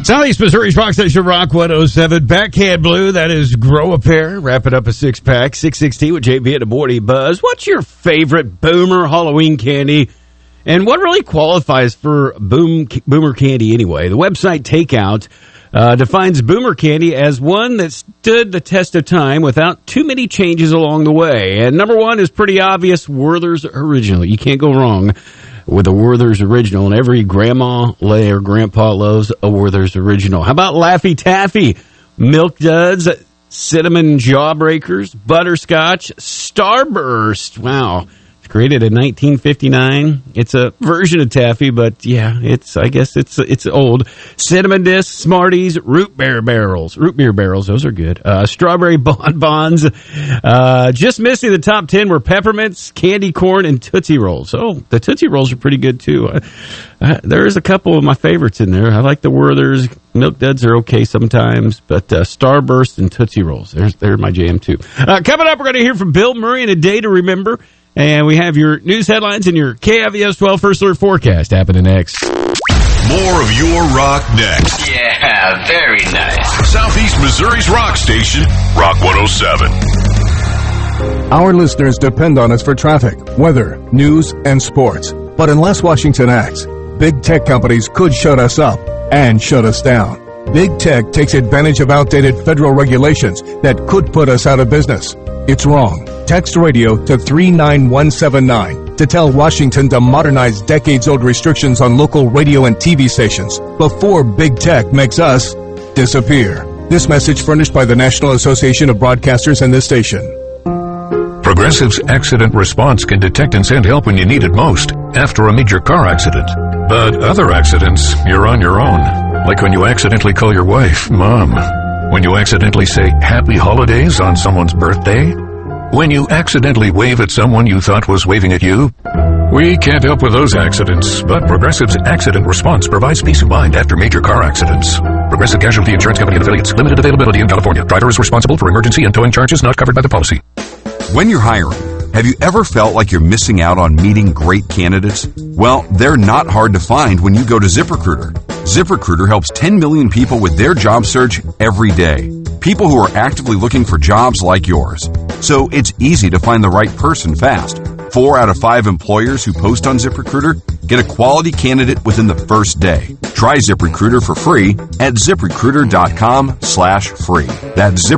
Southeast Missouri's Rock Station, Rock 107. Backhand Blue, that is Grow a Pair. Wrapping up a six-pack. 616 with JB and the Morning Buzz. What's your favorite Boomer Halloween candy? And what really qualifies for Boomer candy anyway? The website Takeout defines Boomer candy as one that stood the test of time without too many changes along the way. And number one is pretty obvious, Werther's Original. You can't go wrong with a Werther's Original, and every grandma or grandpa loves a Werther's Original. How about Laffy Taffy, Milk Duds, Cinnamon Jawbreakers, Butterscotch, Starburst? Wow. It's created in 1959. It's a version of Taffy, but yeah, I guess it's old. Cinnamon Discs, Smarties, Root Beer Barrels, those are good. Strawberry Bonbons. Just missing the top 10 were Peppermints, Candy Corn, and Tootsie Rolls. Oh, the Tootsie Rolls are pretty good too. There's a couple of my favorites in there. I like the Werther's. Milk Duds are okay sometimes, but Starburst and Tootsie Rolls, they're my jam too. Coming up, we're going to hear from Bill Murray in A Day to Remember. And we have your news headlines and your KFVS 12 First Alert forecast happening next. More of your rock next. Yeah, very nice. Southeast Missouri's rock station, Rock 107. Our listeners depend on us for traffic, weather, news, and sports. But unless Washington acts, big tech companies could shut us up and shut us down. Big tech takes advantage of outdated federal regulations that could put us out of business. It's wrong. Text radio to 39179 to tell Washington to modernize decades-old restrictions on local radio and TV stations before big tech makes us disappear. This message furnished by the National Association of Broadcasters and this station. Progressive's accident response can detect and send help when you need it most, after a major car accident. But other accidents, you're on your own. Like when you accidentally call your wife Mom. When you accidentally say Happy Holidays on someone's birthday. When you accidentally wave at someone you thought was waving at you. We can't help with those accidents, but Progressive's accident response provides peace of mind after major car accidents. Progressive Casualty Insurance Company and Affiliates. Limited availability in California. Driver is responsible for emergency and towing charges not covered by the policy. When you're hiring, have you ever felt like you're missing out on meeting great candidates? Well, they're not hard to find when you go to ZipRecruiter. ZipRecruiter helps 10 million people with their job search every day. People who are actively looking for jobs like yours. So it's easy to find the right person fast. 4 out of 5 employers who post on ZipRecruiter get a quality candidate within the first day. Try ZipRecruiter for free at ZipRecruiter.com/free. That's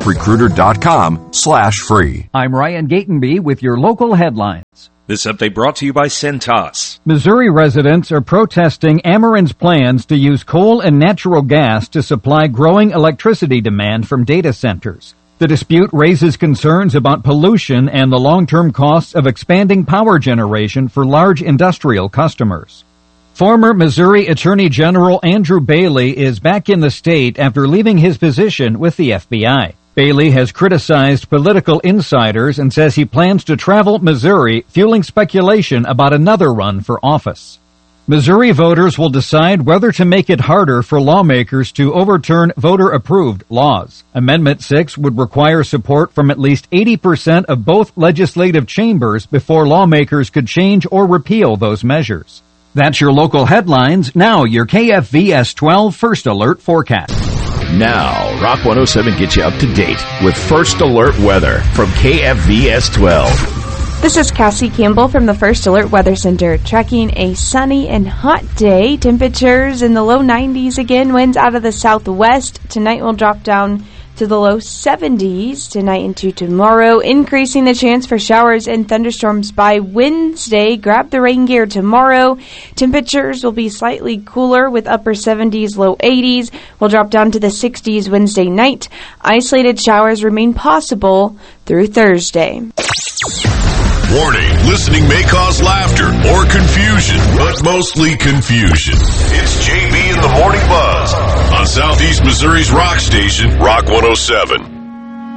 ZipRecruiter.com/free. I'm Ryan Gatenby with your local headlines. This update brought to you by Centos. Missouri residents are protesting Ameren's plans to use coal and natural gas to supply growing electricity demand from data centers. The dispute raises concerns about pollution and the long-term costs of expanding power generation for large industrial customers. Former Missouri Attorney General Andrew Bailey is back in the state after leaving his position with the FBI. Bailey has criticized political insiders and says he plans to travel Missouri, fueling speculation about another run for office. Missouri voters will decide whether to make it harder for lawmakers to overturn voter-approved laws. Amendment 6 would require support from at least 80% of both legislative chambers before lawmakers could change or repeal those measures. That's your local headlines. Now your KFVS 12 First Alert forecast. Now, Rock 107 gets you up to date with First Alert weather from KFVS 12. This is Cassie Campbell from the First Alert Weather Center, tracking a sunny and hot day. Temperatures in the low 90s again, winds out of the southwest. Tonight will drop down to the low 70s tonight into tomorrow, increasing the chance for showers and thunderstorms by Wednesday. Grab the rain gear tomorrow. Temperatures will be slightly cooler with upper 70s, low 80s. Will drop down to the 60s Wednesday night. Isolated showers remain possible through Thursday. Warning, listening may cause laughter or confusion, but mostly confusion. It's JB in the Morning Buzz on Southeast Missouri's rock station, Rock 107.